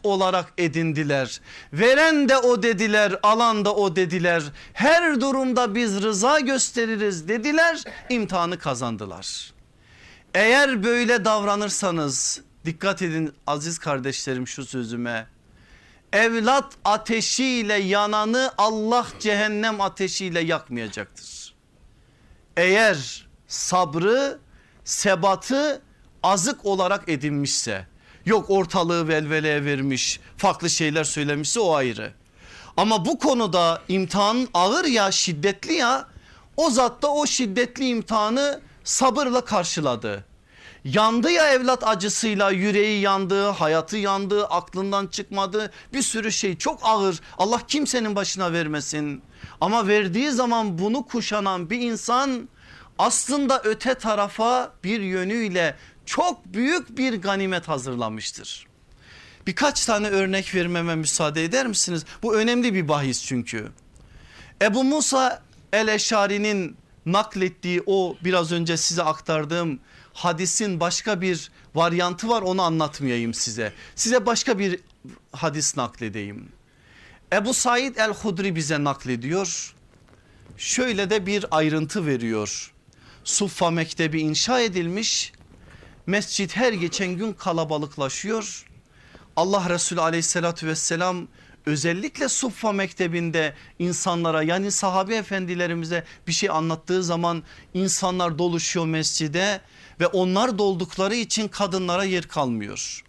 olarak edindiler. Veren de o dediler, alan da o dediler. Her durumda biz rıza gösteririz dediler, imtihanı kazandılar. Eğer böyle davranırsanız dikkat edin aziz kardeşlerim şu sözüme. Evlat ateşiyle yananı Allah cehennem ateşiyle yakmayacaktır. Eğer sabrı, sebatı azık olarak edinmişse, yok ortalığı velveleye vermiş, farklı şeyler söylemişse o ayrı. Ama bu konuda imtihan ağır ya, şiddetli ya, o zat da o şiddetli imtihanı sabırla karşıladı. Yandı ya evlat acısıyla, yüreği yandı, hayatı yandı, aklından çıkmadı, bir sürü şey çok ağır, Allah kimsenin başına vermesin. Ama verdiği zaman bunu kuşanan bir insan aslında öte tarafa bir yönüyle çok büyük bir ganimet hazırlamıştır. Birkaç tane örnek vermeme müsaade eder misiniz? Bu önemli bir bahis çünkü. Ebu Musa el-Eşari'nin naklettiği o biraz önce size aktardığım hadisin başka bir varyantı var, onu anlatmayayım size. Size başka bir hadis nakledeyim. Ebu Said el-Hudri bize naklediyor. Şöyle de bir ayrıntı veriyor. Suffa Mektebi inşa edilmiş. Mescit her geçen gün kalabalıklaşıyor. Allah Resulü aleyhissalatü vesselam özellikle Suffa Mektebi'nde insanlara, yani sahabe efendilerimize bir şey anlattığı zaman insanlar doluşuyor mescide ve onlar doldukları için kadınlara yer kalmıyor.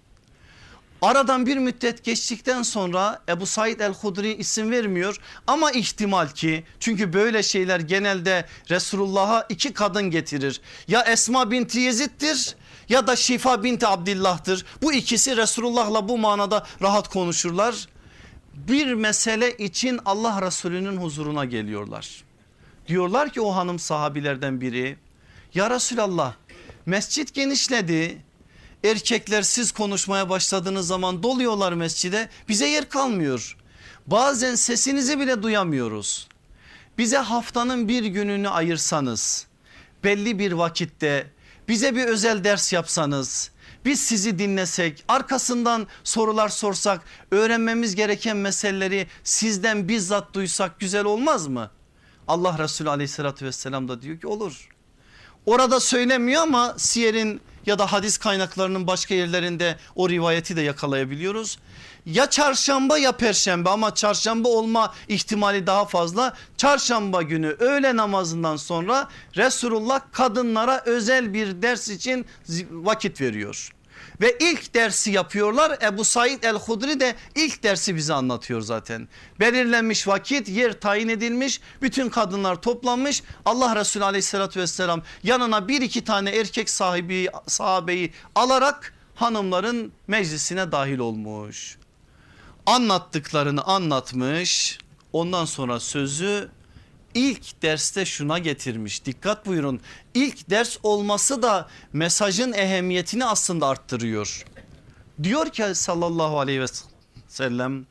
Aradan bir müddet geçtikten sonra Ebu Said el-Hudri isim vermiyor ama ihtimal ki, çünkü böyle şeyler genelde Resulullah'a iki kadın getirir. Ya Esma binti Yezid'dir ya da Şifa binti Abdillah'tır. Bu ikisi Resulullah'la bu manada rahat konuşurlar. Bir mesele için Allah Resulü'nün huzuruna geliyorlar. Diyorlar ki o hanım sahabilerden biri, ya Resulallah mescit genişledi. Erkekler siz konuşmaya başladığınız zaman doluyorlar mescide, bize yer kalmıyor. Bazen sesinizi bile duyamıyoruz. Bize haftanın bir gününü ayırsanız, belli bir vakitte bize bir özel ders yapsanız, biz sizi dinlesek, arkasından sorular sorsak, öğrenmemiz gereken meseleleri sizden bizzat duysak güzel olmaz mı? Allah Resulü aleyhissalatü vesselam da diyor ki olur. Orada söylemiyor ama siyerin ya da hadis kaynaklarının başka yerlerinde o rivayeti de yakalayabiliyoruz. Ya çarşamba ya perşembe, ama çarşamba olma ihtimali daha fazla. Çarşamba günü öğle namazından sonra Resulullah kadınlara özel bir ders için vakit veriyor. Ve ilk dersi yapıyorlar. Ebu Said el-Hudri de ilk dersi bize anlatıyor zaten. Belirlenmiş vakit, yer tayin edilmiş, bütün kadınlar toplanmış. Allah Resulü aleyhissalatü vesselam yanına bir iki tane erkek sahabeyi alarak hanımların meclisine dahil olmuş. Anlattıklarını anlatmış, ondan sonra sözü İlk derste şuna getirmiş, dikkat buyurun, ilk ders olması da mesajın ehemmiyetini aslında arttırıyor. Diyor ki sallallahu aleyhi ve sellem,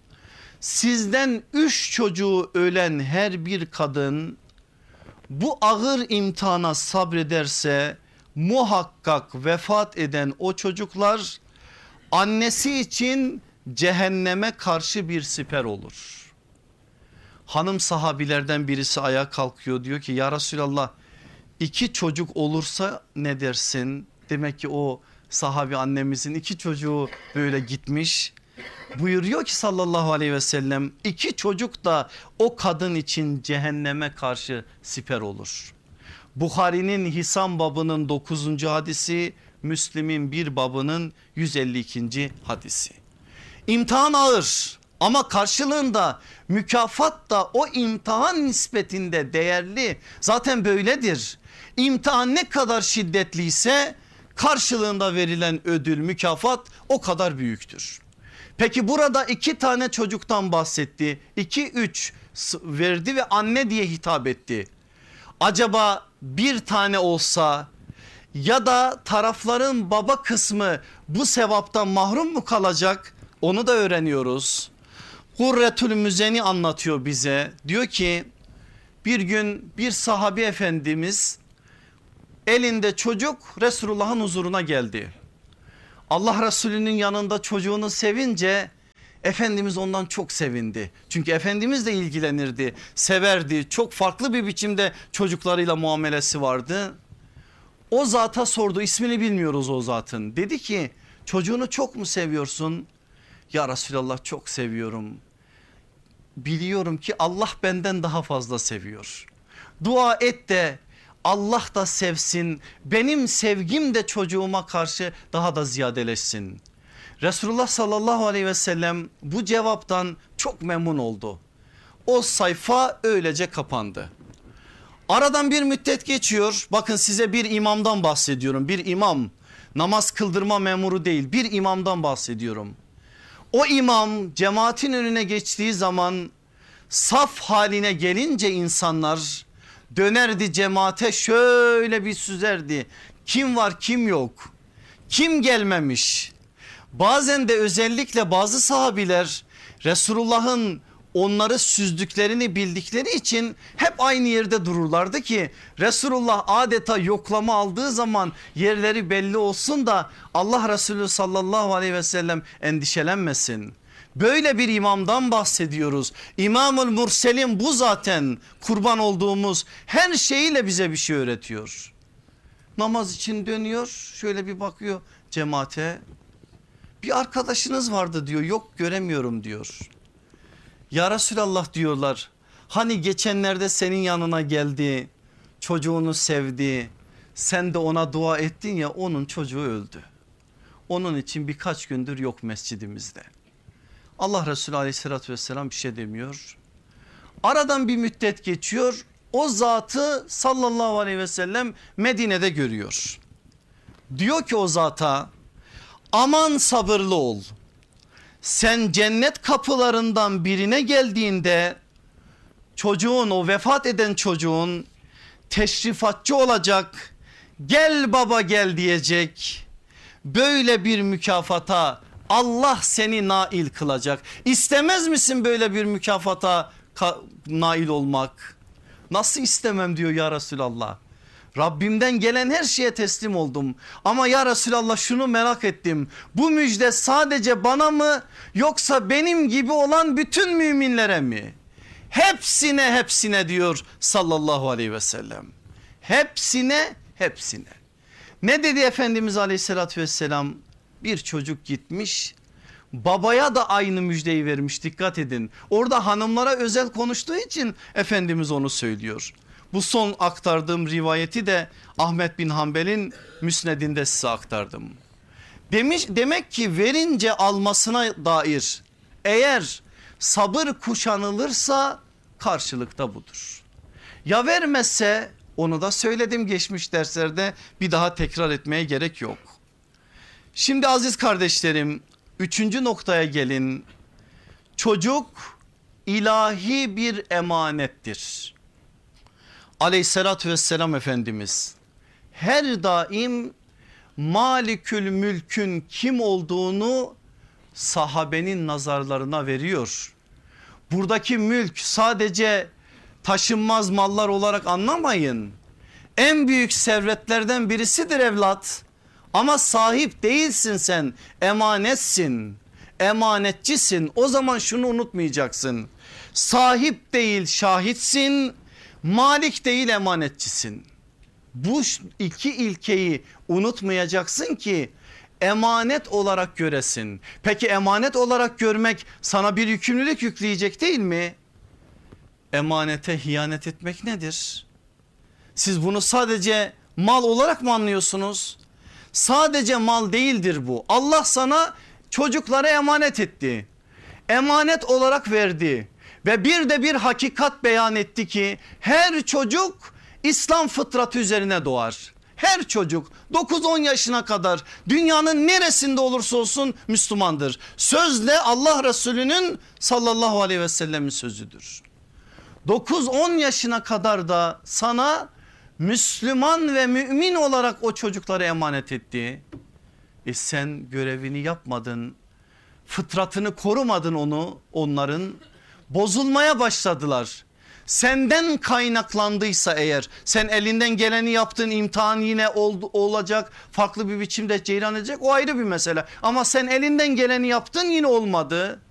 sizden 3 çocuğu ölen her bir kadın bu ağır imtihana sabrederse muhakkak vefat eden o çocuklar annesi için cehenneme karşı bir siper olur. Hanım sahabilerden birisi ayağa kalkıyor, diyor ki ya Resulallah 2 çocuk olursa ne dersin? Demek ki o sahabi annemizin 2 çocuğu böyle gitmiş. Buyuruyor ki sallallahu aleyhi ve sellem 2 çocuk da o kadın için cehenneme karşı siper olur. Buhari'nin Hisam babının 9. hadisi, Müslim'in bir babının 152. hadisi. İmtihan ağır ama karşılığında mükafat da o imtihan nispetinde değerli. Zaten böyledir. İmtihan ne kadar şiddetliyse karşılığında verilen ödül, mükafat o kadar büyüktür. Peki burada 2 tane çocuktan bahsetti. 2-3 verdi ve anne diye hitap etti. Acaba bir tane olsa ya da tarafların baba kısmı bu sevaptan mahrum mu kalacak? Onu da öğreniyoruz. Hurretül Müzeni anlatıyor bize. Diyor ki bir gün bir sahabi efendimiz elinde çocuk Resulullah'ın huzuruna geldi. Allah Resulü'nün yanında çocuğunu sevince Efendimiz ondan çok sevindi. Çünkü Efendimiz de ilgilenirdi, severdi. Çok farklı bir biçimde çocuklarıyla muamelesi vardı. O zata sordu, ismini bilmiyoruz o zatın. Dedi ki çocuğunu çok mu seviyorsun? Ya Resulallah çok seviyorum. Biliyorum ki Allah benden daha fazla seviyor. Dua et de Allah da sevsin, benim sevgim de çocuğuma karşı daha da ziyadeleşsin. Resulullah sallallahu aleyhi ve sellem bu cevaptan çok memnun oldu. O sayfa öylece kapandı. Aradan bir müddet geçiyor. Bakın size bir imamdan bahsediyorum. Bir imam, namaz kıldırma memuru değil, bir imamdan bahsediyorum. O imam cemaatin önüne geçtiği zaman saf haline gelince insanlar dönerdi cemaate, şöyle bir süzerdi. Kim var kim yok, kim gelmemiş. Bazen de özellikle bazı sahabiler Resulullah'ın onları süzdüklerini bildikleri için hep aynı yerde dururlardı ki Resulullah adeta yoklama aldığı zaman yerleri belli olsun da Allah Resulü sallallahu aleyhi ve sellem endişelenmesin. Böyle bir imamdan bahsediyoruz. İmamul Murselin bu zaten, kurban olduğumuz her şeyiyle bize bir şey öğretiyor. Namaz için dönüyor, şöyle bir bakıyor cemaate. Bir arkadaşınız vardı diyor, yok göremiyorum diyor. Ya Resulallah diyorlar, hani geçenlerde senin yanına geldi, çocuğunu sevdi, sen de ona dua ettin ya, onun çocuğu öldü. Onun için birkaç gündür yok mescidimizde. Allah Resulü aleyhissalatü vesselam bir şey demiyor. Aradan bir müddet geçiyor, o zatı sallallahu aleyhi ve sellem Medine'de görüyor. Diyor ki o zata, aman sabırlı ol. Sen cennet kapılarından birine geldiğinde çocuğun, o vefat eden çocuğun teşrifatçı olacak, gel baba gel diyecek. Böyle bir mükafata Allah seni nail kılacak. İstemez misin böyle bir mükafata nail olmak? Nasıl istemem diyor ya Resulallah. Rabbimden gelen her şeye teslim oldum. Ama ya Resulallah şunu merak ettim. Bu müjde sadece bana mı yoksa benim gibi olan bütün müminlere mi? Hepsine diyor sallallahu aleyhi ve sellem. Hepsine. Ne dedi Efendimiz aleyhissalatü vesselam? Bir çocuk gitmiş, babaya da aynı müjdeyi vermiş, dikkat edin. Orada hanımlara özel konuştuğu için Efendimiz onu söylüyor. Bu son aktardığım rivayeti de Ahmet bin Hanbel'in müsnedinde size aktardım. Demek ki verince almasına dair eğer sabır kuşanılırsa karşılıkta budur. Ya vermezse, onu da söyledim geçmiş derslerde, bir daha tekrar etmeye gerek yok. Şimdi aziz kardeşlerim, üçüncü noktaya gelin. Çocuk ilahi bir emanettir. Aleyhissalatü vesselam Efendimiz her daim Malikül Mülk'ün kim olduğunu sahabenin nazarlarına veriyor. Buradaki mülk sadece taşınmaz mallar olarak anlamayın. En büyük servetlerden birisidir evlat. Ama sahip değilsin sen, emanetsin, emanetçisin. O zaman şunu unutmayacaksın. Sahip değil şahitsin, malik değil emanetçisin. Bu iki ilkeyi unutmayacaksın ki emanet olarak göresin. Peki emanet olarak görmek sana bir yükümlülük yükleyecek değil mi? Emanete hiyanet etmek nedir? Siz bunu sadece mal olarak mı anlıyorsunuz? Sadece mal değildir bu. Allah sana çocuklara emanet etti. Emanet olarak verdi. Ve bir de bir hakikat beyan etti ki her çocuk İslam fıtratı üzerine doğar. Her çocuk 9-10 yaşına kadar dünyanın neresinde olursa olsun Müslümandır. Sözle Allah Resulü'nün sallallahu aleyhi ve sellemin sözüdür. 9-10 yaşına kadar da sana Müslüman ve mümin olarak o çocukları emanet etti. Sen görevini yapmadın, fıtratını korumadın, onların bozulmaya başladılar. Senden kaynaklandıysa eğer, sen elinden geleni yaptın, imtihan yine olacak, farklı bir biçimde cereyan edecek, o ayrı bir mesele. Ama sen elinden geleni yaptın, yine olmadı.